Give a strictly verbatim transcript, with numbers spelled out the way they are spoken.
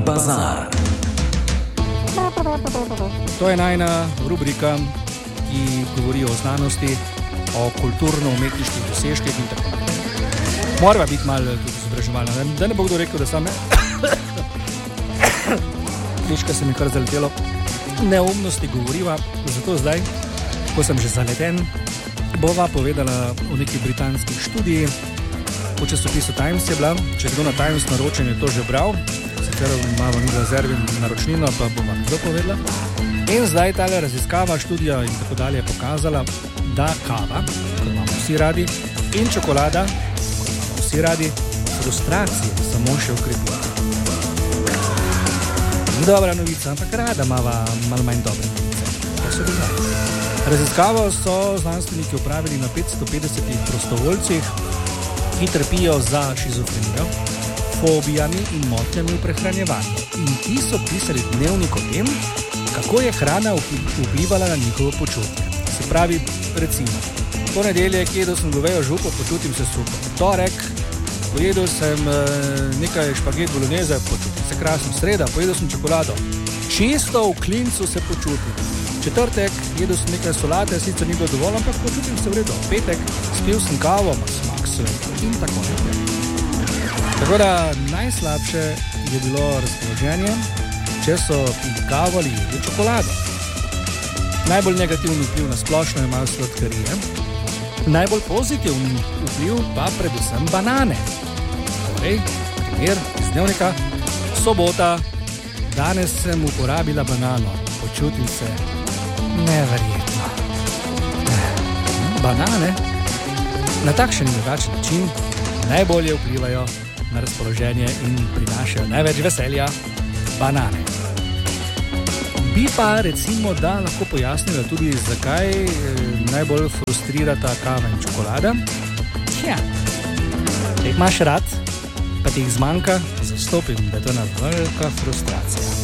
bazar. To je najna rubrika, ki govori o znanosti, o kulturno-umetniških dosežkih in tako naprej. Morava biti malo tudi izobraževalna, da ne bo kdo rekel, da same klička se mi kar zaletelo, neumnosti govoriva, zato zdaj, ko sem že zaleten, bova povedala o neki britanski študiji, v časopisu Times je bila, če kdo na Times naročen je to že bral, sicer imamo mi rezervi naročnino, pa bom vam to povedala. In zdaj tale raziskava, študija in tako dalje je pokazala, da kava, ko imamo vsi radi, in čokolada, ko imamo vsi radi, frustracije samo še ukrepijo. Dobra novica, ampak rada imava malo manj dobre novice. Raziskavo so znanstveniki opravili na petsto petdesetih prostovoljcih, ki trpijo za šizofrenijo, fobijami in motnjami v prehranjevanju. In ti so pisali dnevnik o tem, kako je hrana vplivala na njihovo počutje. Se pravi, recimo, ponedeljek jedel sem govejo župo, počutim se super. Torek, pojedel sem nekaj špaget bolognese, počutim se krasno. Sreda, pojedel sem čokolado. Čisto v klincu se počutim. Četrtek, jedel sem nekaj solate, sicer ni bilo dovolj, ampak počutim se v redu. Petek, spil sem kavo, smak svet in tako naprej. Tako da najslabše je bilo razpoloženje, če so pili kavo ali jedli čokolado. Najbolj negativni vpliv na splošno je malo sladkarije. Najbolj pozitivni vpliv pa predvsem banane. Torej, primer iz dnevnika, sobota, danes sem uporabila banano, počutim se neverjetno. Banane na takšen in drugačen način najbolje vplivajo na razpoloženje in prinašajo največ veselja. Banane. Bi pa recimo, da lahko pojasnila tudi, zakaj eh, najbolj frustrirata kava in čokolada. Tja, če jih imaš rad, pa ti jih zmanjka, zastopim, da je to ena velika frustracija.